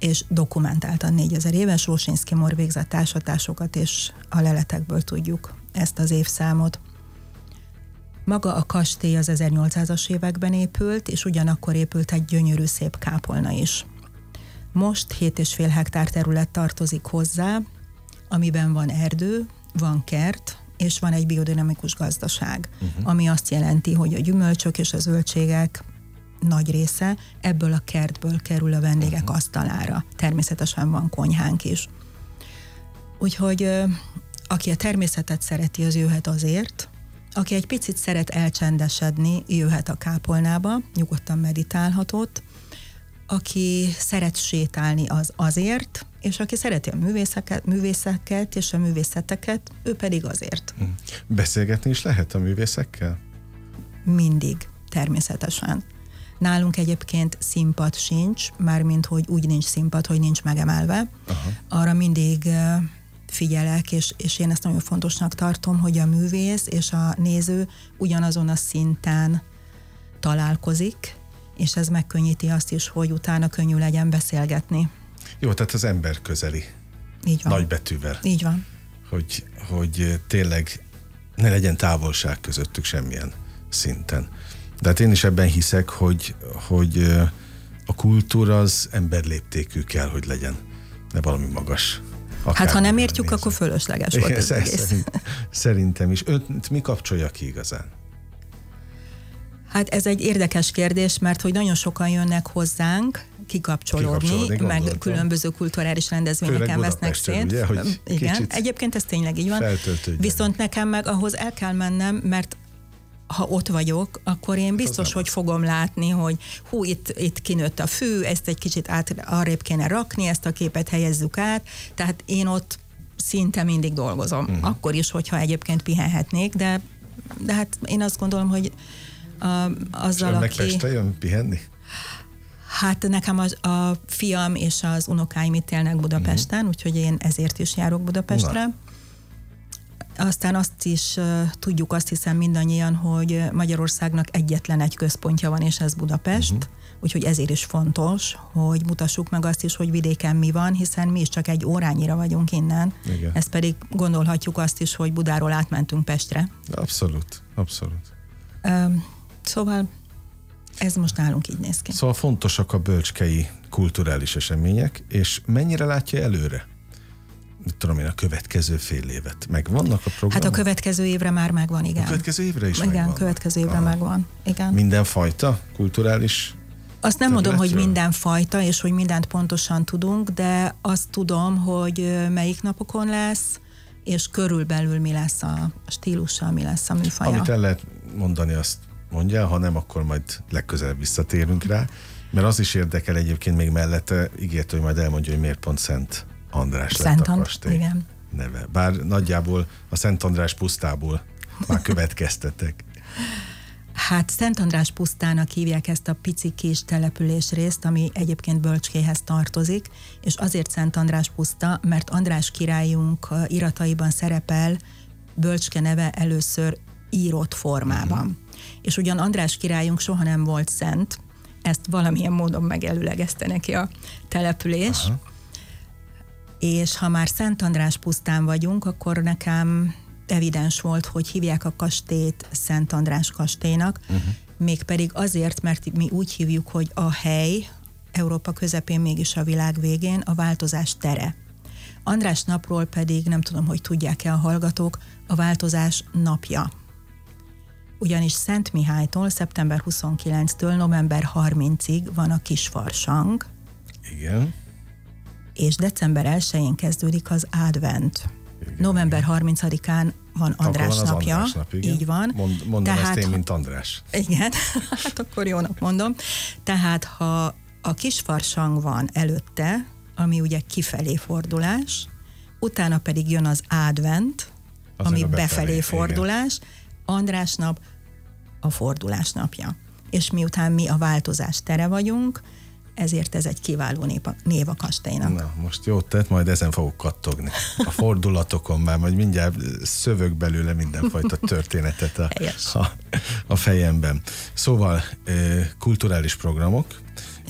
és dokumentáltan 4000 éve. Sósinszky-Mor végzett ásatásokat, és a leletekből tudjuk ezt az évszámot. Maga a kastély az 1800-as években épült, és ugyanakkor épült egy gyönyörű szép kápolna is. Most 7,5 hektár terület tartozik hozzá, amiben van erdő, van kert, és van egy biodinamikus gazdaság, ami azt jelenti, hogy a gyümölcsök és a zöldségek nagy része ebből a kertből kerül a vendégek asztalára. Természetesen van konyhánk is. Úgyhogy aki a természetet szereti, az jöhet azért. Aki egy picit szeret elcsendesedni, jöhet a kápolnába, nyugodtan meditálhatott. Aki szeret sétálni, az azért, és aki szereti a művészeket és a művészeteket, ő pedig azért. Beszélgetni is lehet a művészekkel? Mindig, természetesen. Nálunk egyébként színpad sincs, mármint hogy úgy nincs színpad, hogy nincs megemelve. Aha. Arra mindig figyelek, és én ezt nagyon fontosnak tartom, hogy a művész és a néző ugyanazon a szinten találkozik, és ez megkönnyíti azt is, hogy utána könnyű legyen beszélgetni. Jó, tehát az ember közeli. Így van. Nagybetűvel. Így van. Hogy tényleg ne legyen távolság közöttük semmilyen szinten. De hát én is ebben hiszek, hogy a kultúra az emberléptékű kell, hogy legyen. Ne valami magas. Hát ha nem értjük, néző. Akkor fölösleges volt az egész. Szerintem is. Önt mi kapcsolja ki igazán? Hát ez egy érdekes kérdés, mert hogy nagyon sokan jönnek hozzánk kikapcsolódni, meg különböző kulturális rendezvényeken vesznek szét. Ugye, igen, egyébként ez tényleg így van. Viszont nekem meg ahhoz el kell mennem, mert ha ott vagyok, akkor én biztos, hogy fogom látni, hogy itt kinőtt a fű, ezt egy kicsit arrébb kéne rakni, ezt a képet helyezzük át, tehát én ott szinte mindig dolgozom. Akkor is, hogyha egyébként pihenhetnék, de hát én azt gondolom, hogy azzal, aki... Pestre jön pihenni? Hát nekem a fiam és az unokáim itt élnek Budapesten, úgyhogy én ezért is járok Budapestre. Aztán azt is tudjuk, azt hiszem mindannyian, hogy Magyarországnak egyetlen egy központja van, és ez Budapest. Úgyhogy ezért is fontos, hogy mutassuk meg azt is, hogy vidéken mi van, hiszen mi is csak egy órányira vagyunk innen. Igen. Ezt pedig gondolhatjuk azt is, hogy Budáról átmentünk Pestre. Abszolút. Szóval ez most nálunk így néz ki. Szóval fontosak a bölcskei kulturális események, és mennyire látja előre? Mit tudom én, a következő fél évet? Megvannak a programok? Hát a következő évre már megvan, igen. A következő évre is megvan? Igen, következő évre megvan, igen. Mindenfajta kulturális azt nem mondom, hogy mindenfajta, és hogy mindent pontosan tudunk, de azt tudom, hogy melyik napokon lesz, és körülbelül mi lesz a stílusa, mi lesz a műfaja. Amit el lehet mondani, azt mondja, ha nem, akkor majd legközelebb visszatérünk rá, mert az is érdekel egyébként még mellette, ígért, hogy majd elmondja, hogy miért pont Szent András lett a kastély igen. neve. Bár nagyjából a Szent András pusztából már következtetek. Hát Szent András pusztának hívják ezt a pici kis településrészt, ami egyébként Bölcskéhez tartozik, és azért Szent András puszta, mert András királyunk irataiban szerepel Bölcske neve először írott formában. És ugyan András királyunk soha nem volt szent, ezt valamilyen módon megelőlegezte neki a település. Aha. És ha már Szent András pusztán vagyunk, akkor nekem evidens volt, hogy hívják a kastélyt Szent András kastélynak, mégpedig azért, mert mi úgy hívjuk, hogy a hely Európa közepén, mégis a világ végén a változás tere. András napról pedig, nem tudom, hogy tudják-e a hallgatók, a változás napja. Ugyanis Szent Mihálytól, szeptember 29-től november 30-ig van a kisfarsang. Igen. És december 1-én kezdődik az advent. Igen, november 30-án van András napja. András nap, igen. Így van. Mondom tehát, ezt én, mint András. Igen, hát akkor jónak mondom. Tehát, ha a kisfarsang van előtte, ami ugye kifelé fordulás, utána pedig jön az advent, ami befelé fordulás, igen. András nap a fordulás napja. És miután mi a változás tere vagyunk, ezért ez egy kiváló név a kastélynak. Na, most jót tett, majd ezen fogok kattogni. A fordulatokon már majd mindjárt szövök belőle mindenfajta történetet a fejemben. Szóval kulturális programok,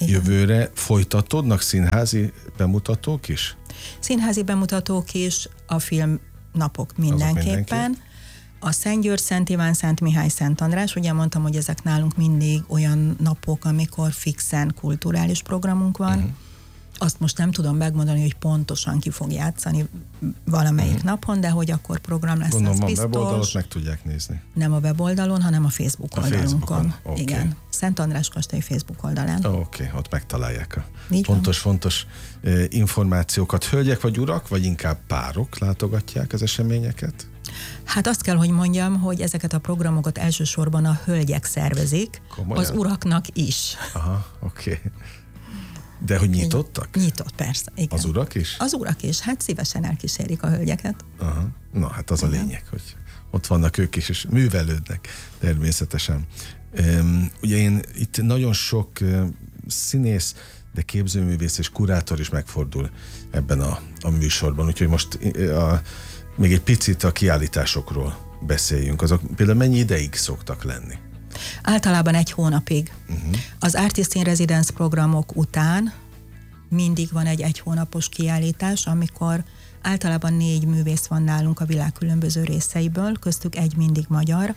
Jövőre folytatódnak színházi bemutatók is? Színházi bemutatók is, a filmnapok mindenképpen. A Szent György, Szent Iván, Szent Mihály, Szent András, ugye mondtam, hogy ezek nálunk mindig olyan napok, amikor fixen kulturális programunk van. Azt most nem tudom megmondani, hogy pontosan ki fog játszani valamelyik napon, de hogy akkor program lesz, gondolom, az biztos. A weboldalot meg tudják nézni. Nem a weboldalon, hanem a Facebook oldalunkon. Okay. Igen. Szent András kastély Facebook oldalán. Oké, ott megtalálják a fontos információkat. Hölgyek vagy urak, vagy inkább párok látogatják az eseményeket? Hát azt kell, hogy mondjam, hogy ezeket a programokat elsősorban a hölgyek szervezik, komolyan? Az uraknak is. Aha, oké. De hogy nyitottak? Nyitott, persze. Igen. Az urak is? Az urak is, hát szívesen elkísérik a hölgyeket. Aha. Na, hát az a lényeg, hogy ott vannak ők is, és művelődnek természetesen. Ugye én itt nagyon sok színész, de képzőművész és kurátor is megfordul ebben a műsorban, úgyhogy most még egy picit a kiállításokról beszéljünk. Azok például mennyi ideig szoktak lenni? Általában 1 hónapig. Az Artist in Residence programok után mindig van egy 1 hónapos kiállítás, amikor általában 4 művész van nálunk a világ különböző részeiből, köztük 1 mindig magyar.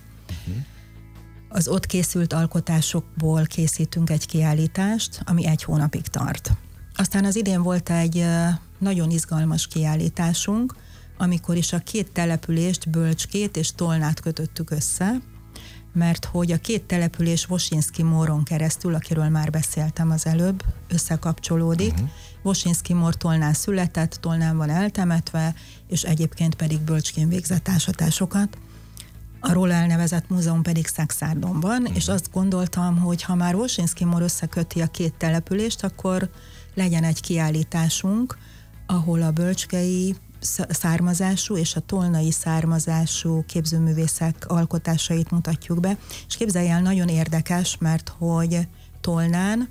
Az ott készült alkotásokból készítünk egy kiállítást, ami 1 hónapig tart. Aztán az idén volt egy nagyon izgalmas kiállításunk, amikor is a 2 települést, Bölcskét és Tolnát kötöttük össze, mert hogy a 2 település Wosinski Móron keresztül, akiről már beszéltem az előbb, összekapcsolódik. Wosinski Mór Tolnán született, Tolnán van eltemetve, és egyébként pedig Bölcskén végzett áshatásokat. A róla elnevezett múzeum pedig Szexárdon van, és azt gondoltam, hogy ha már Wosinski Mór összeköti a 2 települést, akkor legyen egy kiállításunk, ahol a bölcskei származású és a tolnai származású képzőművészek alkotásait mutatjuk be. És képzelj el, nagyon érdekes, mert hogy Tolnán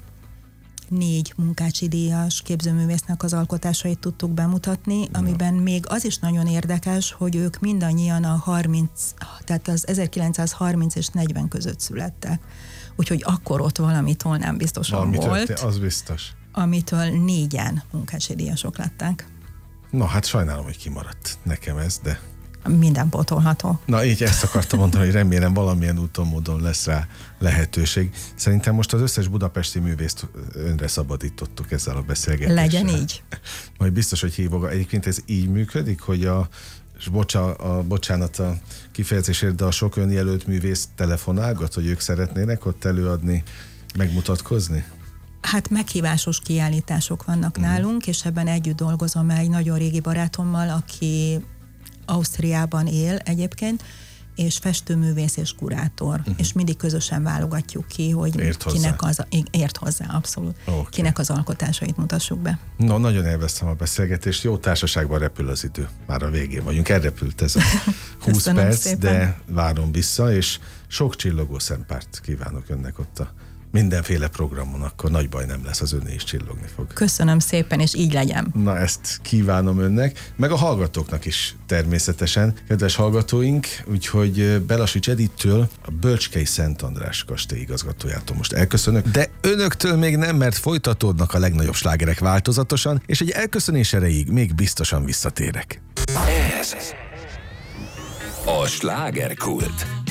4 Munkácsi díjas képzőművésznek az alkotásait tudtuk bemutatni, amiben még az is nagyon érdekes, hogy ők mindannyian tehát az 1930 és 40 között születtek. Úgyhogy akkor ott valami Tolnán biztosan volt. Az biztos. Amitől 4-en Munkácsi díjasok lettek. Na, hát sajnálom, hogy kimaradt nekem ez, de... Minden pótolható. Na, így ezt akartam mondani, hogy remélem valamilyen úton, módon lesz rá lehetőség. Szerintem most az összes budapesti művészt önre szabadítottuk ezzel a beszélgetéssel. Legyen így. Majd biztos, hogy hívok. Egyébként ez így működik, hogy bocsánat a kifejezésért, de a sok önjelölt művész telefonálgat, hogy ők szeretnének ott előadni, megmutatkozni? Hát meghívásos kiállítások vannak nálunk, és ebben együtt dolgozom egy nagyon régi barátommal, aki Ausztriában él egyébként, és festőművész és kurátor, és mindig közösen válogatjuk ki, hogy ért hozzá, abszolút. Okay. Kinek az alkotásait mutassuk be. No, nagyon élveztem a beszélgetést, jó társaságban repül az idő, már a végén vagyunk, elrepült ez a 20 perc, szépen. De várom vissza, és sok csillogó szempárt kívánok önnek ott a mindenféle programon, akkor nagy baj nem lesz, az önné is csillogni fog. Köszönöm szépen, és így legyen. Na, ezt kívánom önnek, meg a hallgatóknak is természetesen, kedves hallgatóink, úgyhogy Belasics Edittől, a Bölcskei Szent András kastély igazgatójától most elköszönök, de önöktől még nem, mert folytatódnak a legnagyobb slágerek változatosan, és egy elköszönés erejéig még biztosan visszatérek. Ez a Slágerkult.